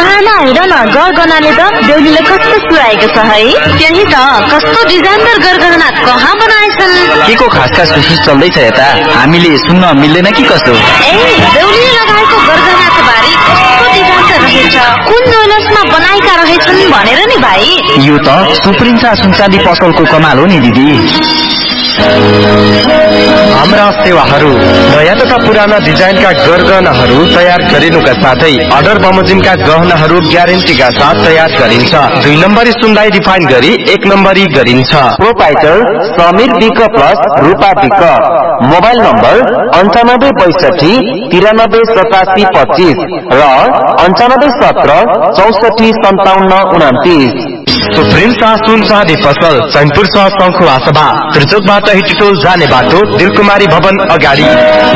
गहना हेर न, गरगहनाले त बेहुलीले कस्तो सुहाएको छ है। त्यही त, कस्तो डिजाइनदार गरगहना कहाँ बनाएछन्। के को खास खास विशेष चल्दैछ यता, हामीले सुन्न मिल्दैन कि कस्तो। बेहुलीले लगाएको गरगहनाको बारे कस्तो डिजाइनदार रहेछ, कुन ज्वेलर्समा बनाएका रहेछन् भनेर नि भाइ। यो त सुप्रिन्सा सुनचाँदी पसलको कमाल हो नि दिदी। हाम्रा सेवाहरू नयाँ तथा पुराना डिजाइनका गरगहनाहरू तयार गरिनुका साथै अर्डर बमोजिमका गहनाहरू ग्यारेन्टीका साथ तयार गरिन्छ। 2 नम्बरी सुनलाई रिफाइन गरी 1 नम्बरी गरिन्छ। प्रोपाइटर समीर विक प्लस रूपा विक। मोबाइल नम्बर 9562 9387 25 र 9517 64 57 29। सुप्रिन्सा सुनचाँदी पसल चैनपुर 6 शङ्खुवा सभा त्रिचोकबाट हिटिटोल जाने बाटो दिलकुमारी भवन अगाडि।